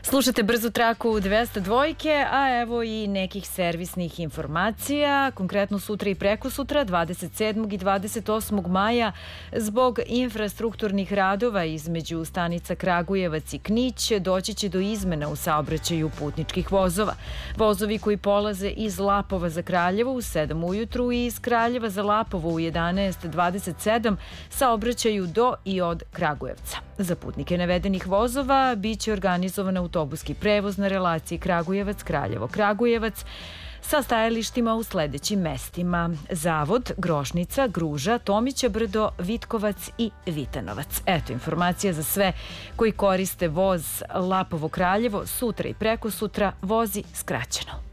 Slušate brzu traku 202, a evo i nekih servisnih informacija. Konkretno sutra i prekosutra, 27. i 28. maja, zbog infrastrukturnih radova između stanica Kragujevac i Knić, doći će do izmena u saobraćaju putničkih vozova. Vozovi koji polaze iz Lapova za Kraljevo u 7 ujutru i iz Kraljeva za Lapovo u 11:27 saobraćaju do i od Kragujevca. Za putnike navedenih vozova biće organizovan autobuski prevoz na relaciji Kragujevac-Kraljevo-Kragujevac sa stajalištima u sledećim mestima: Zavod, Grošnica, Gruža, Tomića Brdo, Vitkovac i Vitanovac. Eto informacija za sve koji koriste voz Lapovo-Kraljevo. Sutra i prekosutra vozi skraćeno.